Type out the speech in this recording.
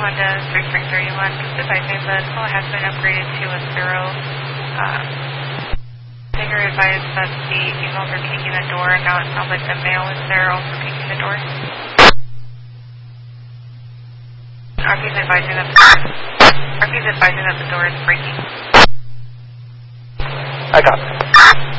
Honda 3331. Just advising the call has been upgraded to a thorough. Figure advised that the females are kicking the door, and now it sounds like the male is there also kicking the door. RP's advising that the door is breaking. I got it.